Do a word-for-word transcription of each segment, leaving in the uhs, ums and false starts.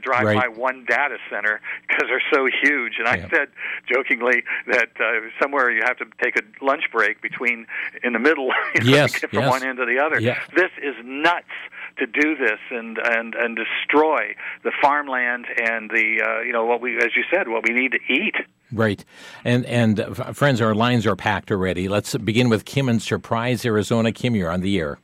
drive right. by one data center because they're so huge. And I yeah. said jokingly that uh, somewhere you have to take a lunch break between in the middle, you know, yes, to get from yes. one end to the other. Yeah. This is nuts to do this and and and destroy the farmland and the uh, you know what we, as you said, what we need to eat. Right. And, and uh, friends, our lines are packed already. Let's begin with Kim in Surprise, Arizona. Kim, you're on the air.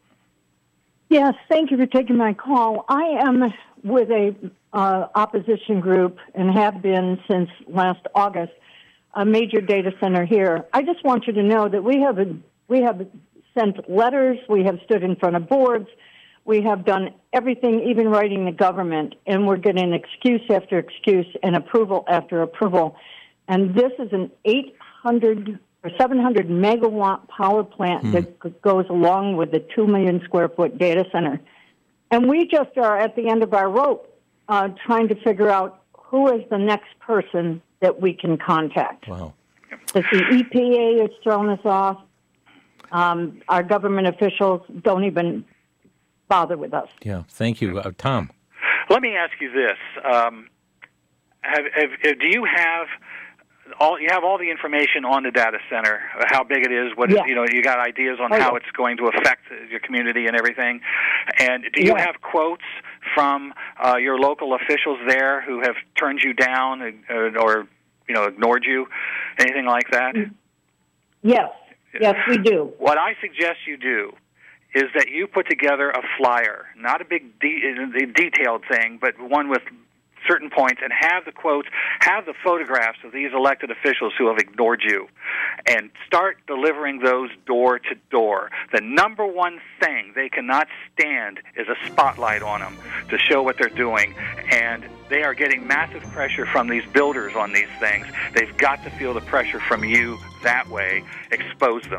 Yes, thank you for taking my call. I am with a uh, opposition group and have been since last August, a major data center here. I just want you to know that we have a, we have sent letters, we have stood in front of boards, we have done everything, even writing the government, and we're getting excuse after excuse and approval after approval. And this is an eight hundred or seven hundred megawatt power plant hmm. that g- goes along with the two million square foot data center. And we just are at the end of our rope uh, trying to figure out who is the next person that we can contact. Wow. Because the E P A has thrown us off. Um, our government officials don't even bother with us. Yeah, thank you. Uh, Tom. Let me ask you this. Um, have, have, do you have... All you have all the information on the data center, how big it is, what yeah. is, you know, you got ideas on oh, how yeah. it's going to affect your community and everything. And do you yeah. have quotes from uh, your local officials there who have turned you down uh, or you know ignored you, anything like that? Yes, yes, we do. What I suggest you do is that you put together a flyer, not a big de- detailed thing, but one with certain points, and have the quotes, have the photographs of these elected officials who have ignored you, and start delivering those door to door. The number one thing they cannot stand is a spotlight on them to show what they're doing, and they are getting massive pressure from these builders on these things. They've got to feel the pressure from you that way. Expose them.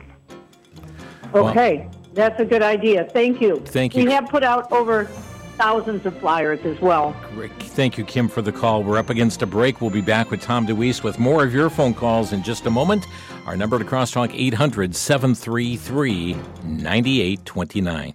Okay, well, that's a good idea. Thank you. Thank you. We have put out over thousands of flyers as well. Great. Thank you, Kim, for the call. We're up against a break. We'll be back with Tom DeWeese with more of your phone calls in just a moment. Our number to crosstalk, eight hundred, seven three three, nine eight two nine.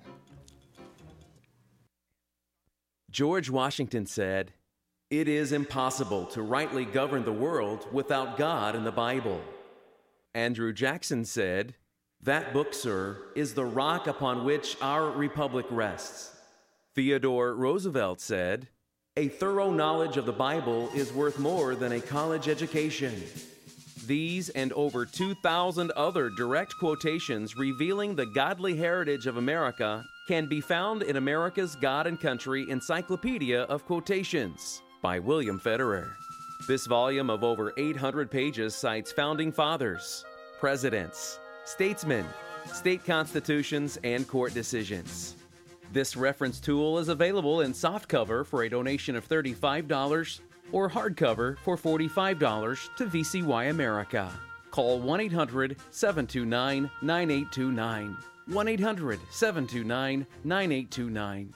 George Washington said, "It is impossible to rightly govern the world without God and the Bible." Andrew Jackson said, "That book, sir, is the rock upon which our republic rests." Theodore Roosevelt said, "A thorough knowledge of the Bible is worth more than a college education." These and over two thousand other direct quotations revealing the godly heritage of America can be found in America's God and Country Encyclopedia of Quotations by William Federer. This volume of over eight hundred pages cites founding fathers, presidents, statesmen, state constitutions, and court decisions. This reference tool is available in softcover for a donation of thirty-five dollars or hardcover for forty-five dollars to V C Y America. Call one eight hundred, seven two nine, nine eight two nine. one eight hundred, seven two nine, nine eight two nine.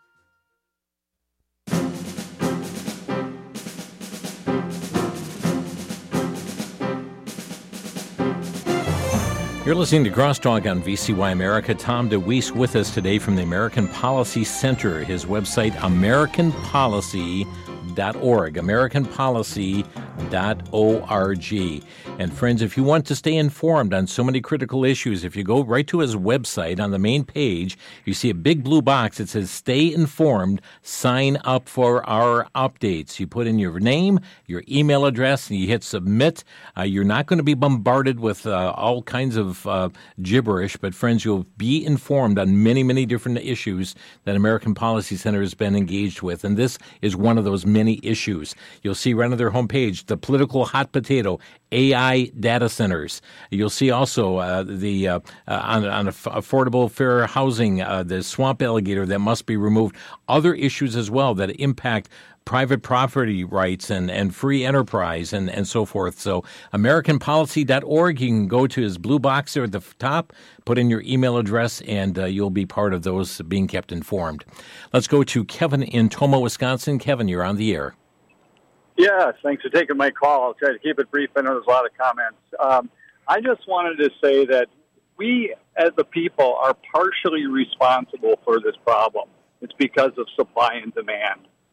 You're listening to Crosstalk on V C Y America. Tom DeWeese with us today from the American Policy Center. His website, american policy dot org, american policy dot org. And friends, if you want to stay informed on so many critical issues, if you go right to his website on the main page, you see a big blue box that says Stay Informed, sign up for our updates. You put in your name, your email address, and you hit submit. Uh, you're not going to be bombarded with uh, all kinds of uh, gibberish, but friends, you'll be informed on many, many different issues that American Policy Center has been engaged with, and this is one of those many issues. You'll see right on their homepage the political hot potato, A I data centers. You'll see also uh, the uh, uh, on, on affordable fair housing, uh, the swamp alligator that must be removed. Other issues as well that impact private property rights and, and free enterprise and, and so forth. So american policy dot org, you can go to his blue box there at the top, put in your email address, and uh, you'll be part of those being kept informed. Let's go to Kevin in Tomah, Wisconsin. Kevin, you're on the air. Yeah, thanks for taking my call. I'll try to keep it brief. I know there's a lot of comments. Um, I just wanted to say that we, as the people, are partially responsible for this problem. It's because of supply and demand.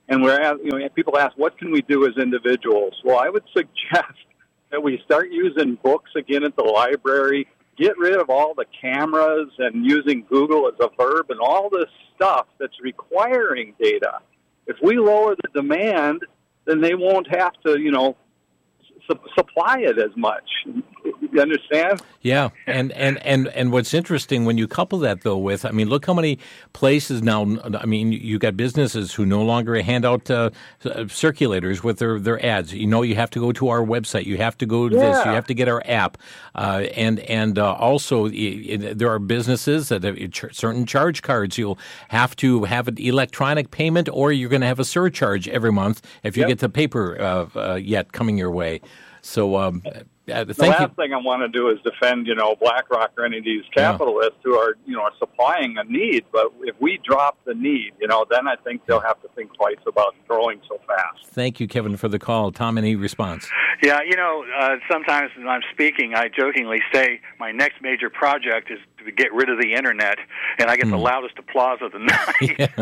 And we're at, you know, people ask, what can we do as individuals? Well, I would suggest that we start using books again at the library, get rid of all the cameras and using Google as a verb and all this stuff that's requiring data. If we lower the demand, then they won't have to, you know, su- supply it as much. You understand? Yeah, and, and, and, and what's interesting when you couple that, though, with, I mean, look how many places now, I mean, you got businesses who no longer hand out uh, circulators with their, their ads. You know, you have to go to our website. You have to go to yeah. this. You have to get our app. Uh, and and uh, also, it, there are businesses that have certain charge cards. You'll have to have an electronic payment, or you're going to have a surcharge every month if you yep. get the paper uh, uh, yet coming your way. So, um, Uh, the thank last you. thing I want to do is defend, you know, BlackRock or any of these capitalists yeah. who are, you know, are supplying a need. But if we drop the need, you know, then I think they'll have to think twice about growing so fast. Thank you, Kevin, for the call. Tom, any response? Yeah, you know, uh, sometimes when I'm speaking, I jokingly say my next major project is to get rid of the Internet, and I get mm. the loudest applause of the night. Yeah.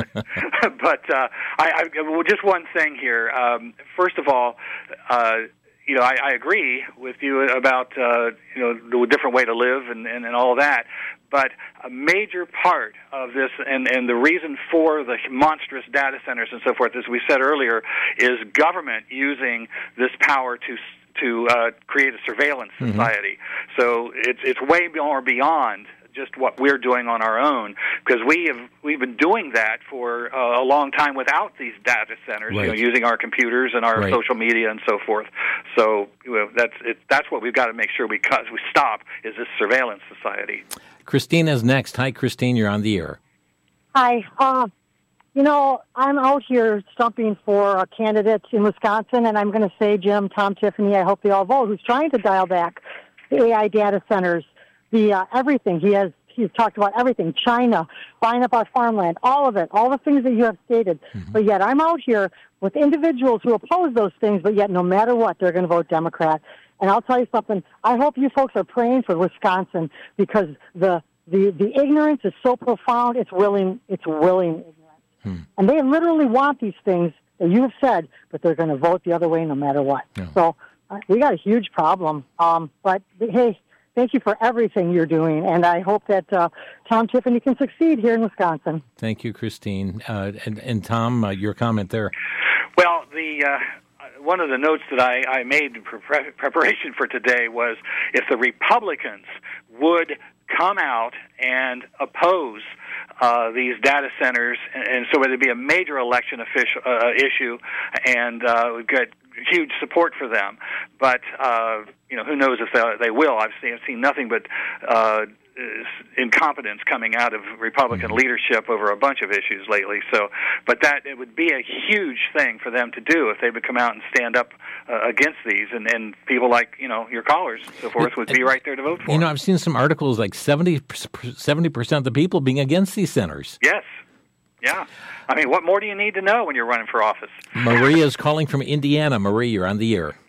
But uh, I, I, well, just one thing here. Um, first of all, uh, You know, I, I agree with you about, uh, you know, the different way to live and, and, and all of that. But a major part of this and, and the reason for the monstrous data centers and so forth, as we said earlier, is government using this power to to uh, create a surveillance society. Mm-hmm. So it's it's way more beyond just what we're doing on our own, because we have we've been doing that for uh, a long time without these data centers, right. you know, using our computers and our right. social media and so forth. So you know, that's it, that's what we've got to make sure we cut, we stop is this surveillance society. Christina's next. Hi, Christine. You're on the air. Hi. Uh, you know, I'm out here stumping for a candidate in Wisconsin, and I'm going to say Jim, Tom, Tiffany, I hope they all vote, who's trying to dial back the A I data centers. The uh, everything he has, he's talked about everything. China buying up our farmland, all of it, all the things that you have stated. Mm-hmm. But yet, I'm out here with individuals who oppose those things. But yet, no matter what, they're going to vote Democrat. And I'll tell you something. I hope you folks are praying for Wisconsin, because the the, the ignorance is so profound. It's willing. It's willing ignorance, hmm. and they literally want these things that you have said, but they're going to vote the other way no matter what. No. So uh, we got a huge problem. Um, but hey. Thank you for everything you're doing, and I hope that uh, Tom Tiffany can succeed here in Wisconsin. Thank you, Christine. Uh, and, and Tom, uh, your comment there. Well, the uh, one of the notes that I, I made in pre- preparation for today was if the Republicans would come out and oppose uh, these data centers, and, and so it would be a major election official, uh, issue, and uh, we'd get huge support for them. But uh, you know, who knows if they, they will? I've seen, I've seen nothing but uh, incompetence coming out of Republican mm-hmm. leadership over a bunch of issues lately. So, but that it would be a huge thing for them to do if they would come out and stand up uh, against these, and, and people like, you know, your callers and so forth would be right there to vote for. You know, I've seen some articles like seventy percent of the people being against these centers. Yes. Yeah. I mean, what more do you need to know when you're running for office? Maria is calling from Indiana. Maria, you're on the air.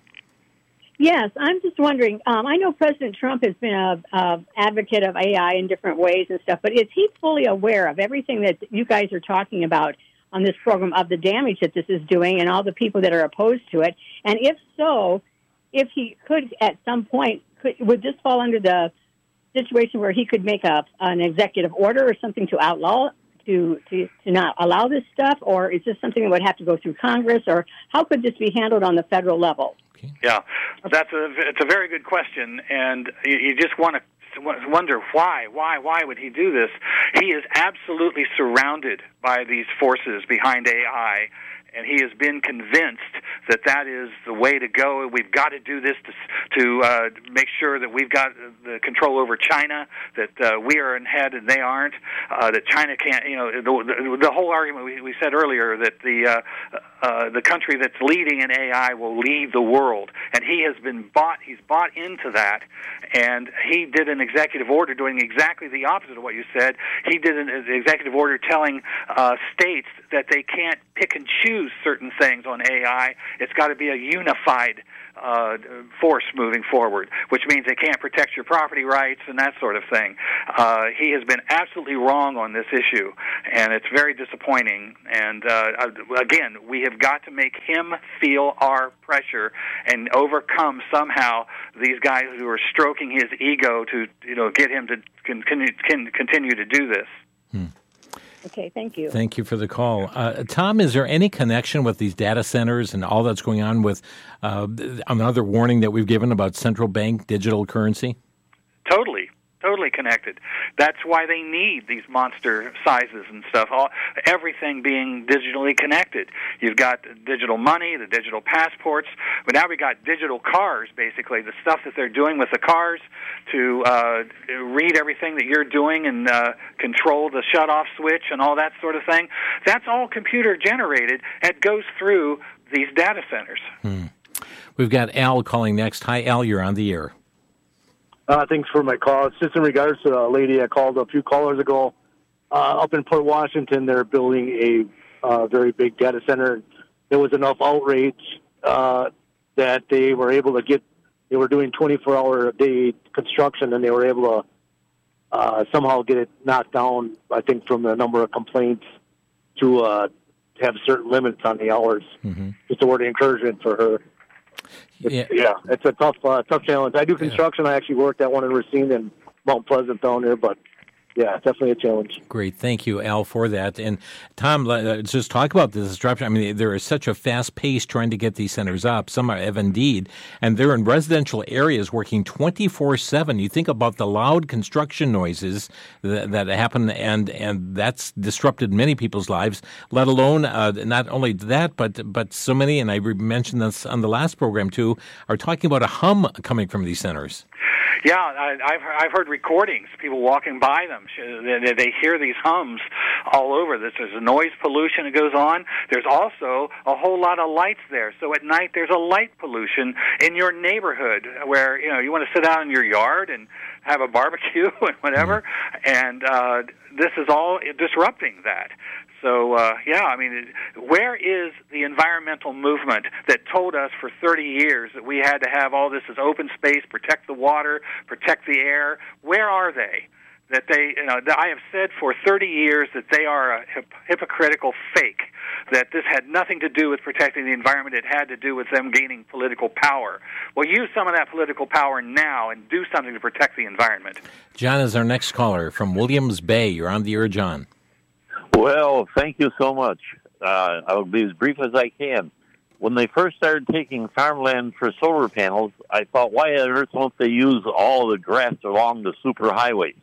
Yes, I'm just wondering, um, I know President Trump has been a, a advocate of A I in different ways and stuff, but is he fully aware of everything that you guys are talking about on this program, of the damage that this is doing and all the people that are opposed to it? And if so, if he could at some point, could, would this fall under the situation where he could make a, an executive order or something to outlaw To, to to not allow this stuff, or is this something that would have to go through Congress, or how could this be handled on the federal level? Okay. Yeah, that's a it's a very good question, and you, you just want to wonder why, why, why would he do this? He is absolutely surrounded by these forces behind A I, and he has been convinced that that is the way to go. We've got to do this to, to uh, make sure that we've got the control over China, that uh, we are in head and they aren't, uh, that China can't, you know, the, the, the whole argument we, we said earlier that the uh, uh, the country that's leading in A I will lead the world. And he has been bought, he's bought into that, and he did an executive order doing exactly the opposite of what you said. He did an executive order telling uh, states that they can't pick and choose certain things on A I. It's got to be a unified uh, force moving forward, which means they can't protect your property rights and that sort of thing. Uh, he has been absolutely wrong on this issue, and it's very disappointing. And uh, again, we have got to make him feel our pressure and overcome somehow these guys who are stroking his ego to, you know, get him to continue can continue to do this. Hmm. Okay, thank you. Thank you for the call. Uh, Tom, is there any connection with these data centers and all that's going on with uh, another warning that we've given about central bank digital currency? Totally. Totally connected. That's why they need these monster sizes and stuff, all, everything being digitally connected. You've got digital money, the digital passports, but now we got digital cars, basically, the stuff that they're doing with the cars to uh, read everything that you're doing and uh, control the shut-off switch and all that sort of thing. That's all computer-generated. It goes through these data centers. Hmm. We've got Al calling next. Hi, Al, you're on the air. Uh, thanks for my call. It's just in regards to a lady I called a few callers ago. Uh, up in Port Washington, they're building a uh, very big data center. There was enough outrage uh, that they were able to get, they were doing twenty-four hour a day construction, and they were able to uh, somehow get it knocked down, I think, from the number of complaints to uh, have certain limits on the hours. Mm-hmm. Just a word of encouragement for her. It's, yeah. yeah, it's a tough, uh, tough challenge. I do construction. Yeah. I actually worked at one in Racine and Mount Pleasant down there, but yeah, definitely a challenge. Great. Thank you, Al, for that. And Tom, let's just talk about this disruption. I mean, there is such a fast pace trying to get these centers up. Some have indeed, and they're in residential areas working twenty-four seven. You think about the loud construction noises that, that happen, and, and that's disrupted many people's lives, let alone uh, not only that, but, but so many, and I mentioned this on the last program too, are talking about a hum coming from these centers. Yeah, I, I've I've heard recordings, people walking by them. They, they hear these hums all over. This There's a noise pollution that goes on. There's also a whole lot of lights there. So at night, there's a light pollution in your neighborhood where, you know, you want to sit out in your yard and have a barbecue and whatever, and uh, this is all disrupting that. So, uh, yeah, I mean, where is the environmental movement that told us for thirty years that we had to have all this as open space, protect the water, protect the air? Where are they? That they, you know, I have said for thirty years that they are a hip- hypocritical fake, that this had nothing to do with protecting the environment. It had to do with them gaining political power. Well, use some of that political power now and do something to protect the environment. John is our next caller from Williams Bay. You're on the air, John. Well, thank you so much. Uh, I'll be as brief as I can. When they first started taking farmland for solar panels, I thought, why on earth won't they use all the grass along the superhighways?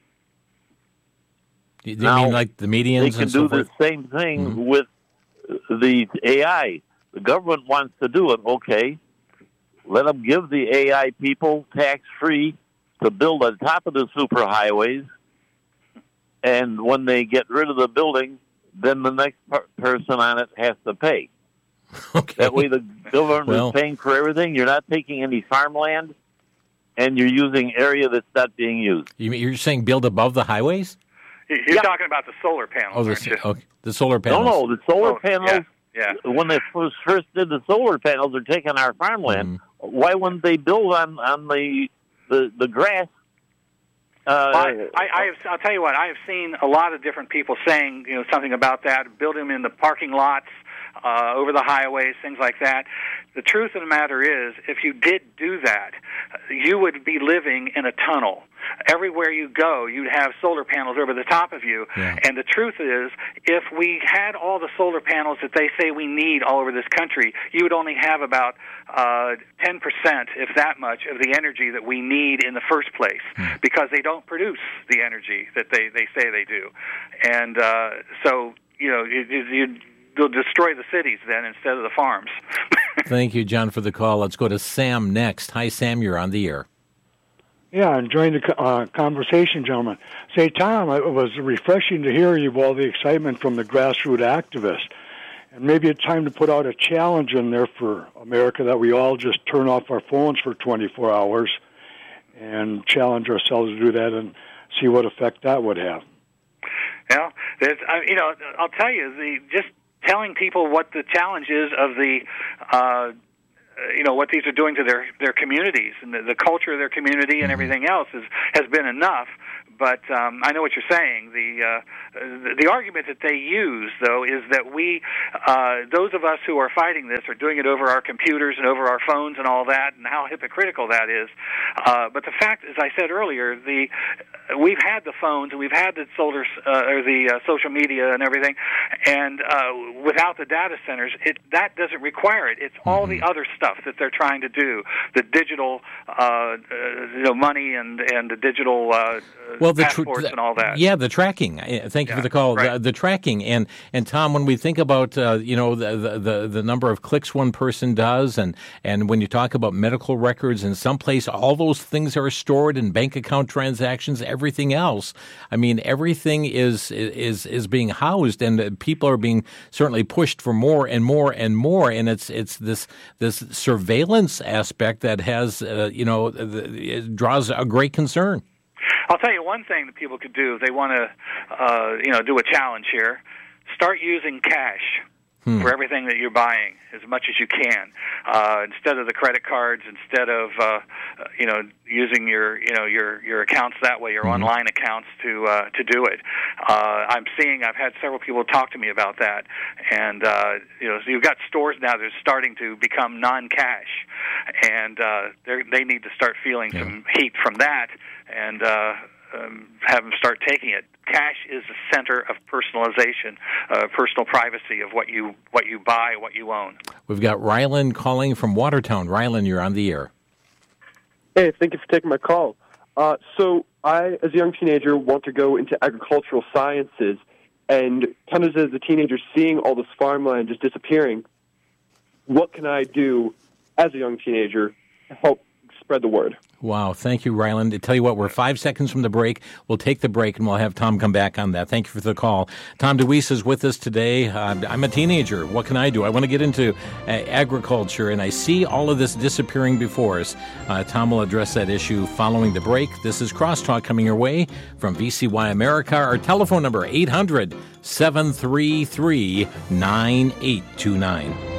Do you now, mean like the medians they can and so do forth? the same thing mm-hmm. with the A I. The government wants to do it, okay. Let them give the A I people tax-free to build on top of the superhighways. And when they get rid of the building, then the next per- person on it has to pay. Okay. That way the government well, is paying for everything. You're not taking any farmland, and you're using area that's not being used. You're saying build above the highways? You're yeah. talking about the solar panels, oh, the, aren't you? Okay. The solar panels. No, no, the solar oh, panels, yeah, yeah. when they first, first did the solar panels, they're taking our farmland. Mm. Why wouldn't they build on, on the, the, the grass? Uh, I, I, I have, I'll tell you what, I have seen a lot of different people saying, you know, something about that, build them in the parking lots, uh, over the highways, things like that. The truth of the matter is, if you did do that, you would be living in a tunnel. Everywhere you go, you'd have solar panels over the top of you. Yeah. And the truth is, if we had all the solar panels that they say we need all over this country, you would only have about uh, ten percent, if that much, of the energy that we need in the first place, mm. because they don't produce the energy that they, they say they do. And uh, so, you know, you, you, you'll destroy the cities then instead of the farms. Thank you, John, for the call. Let's go to Sam next. Hi, Sam, you're on the air. Yeah, enjoying the uh, conversation, gentlemen. Say, Tom, it was refreshing to hear you of all the excitement from the grassroots activists. And maybe it's time to put out a challenge in there for America that we all just turn off our phones for twenty-four hours and challenge ourselves to do that and see what effect that would have. Well, there's, uh, you know, I'll tell you, the just telling people what the challenge is of the uh, you know, what these are doing to their, their communities and the, the culture of their community and everything else is, has been enough. But um, I know what you're saying. The, uh, the the argument that they use, though, is that we, uh, those of us who are fighting this, are doing it over our computers and over our phones and all that, and how hypocritical that is. Uh, but the fact, as I said earlier, the we've had the phones and we've had the solar uh, or the uh, social media and everything, and uh, without the data centers, it that doesn't require it. It's all the other stuff that they're trying to do, the digital, uh, uh, you know, money and and the digital. Uh, Well, the passports tr- and all that. Yeah, the tracking. Thank you yeah, for the call. right. The, the tracking and and Tom, when we think about uh, you know the, the the number of clicks one person does, and and when you talk about medical records in some place, all those things are stored in bank account transactions. Everything else, I mean, everything is is is being housed, and people are being certainly pushed for more and more and more. And it's it's this this surveillance aspect that has uh, you know it draws a great concern. I'll tell you one thing that people could do if they want to, uh, you know, do a challenge here. Start using cash hmm. for everything that you're buying as much as you can, uh, instead of the credit cards, instead of, uh, you know, using your, you know, your, your accounts that way, your mm-hmm. online accounts to uh, to do it. Uh, I'm seeing, I've had several people talk to me about that, and uh, you know, so you've got stores now that are starting to become non-cash, and uh, they need to start feeling yeah. some heat from that. And uh, um, have them start taking it. Cash is the center of personalization, uh, personal privacy of what you what you buy, what you own. We've got Rylan calling from Watertown. Rylan, you're on the air. Hey, thank you for taking my call. Uh, so I, as a young teenager, want to go into agricultural sciences, and kind of as a teenager seeing all this farmland just disappearing, what can I do as a young teenager to help spread the word? Wow. Thank you, Ryland. I tell you what, we're five seconds from the break. We'll take the break, and we'll have Tom come back on that. Thank you for the call. Tom DeWeese is with us today. Uh, I'm a teenager. What can I do? I want to get into uh, agriculture, and I see all of this disappearing before us. Uh, Tom will address that issue following the break. This is Crosstalk coming your way from V C Y America. Our telephone number, eight hundred, seven three three, nine eight two nine.